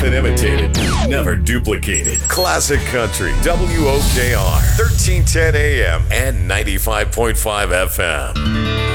often imitated, never duplicated. Classic Country, WOKR, 1310 AM and 95.5 FM.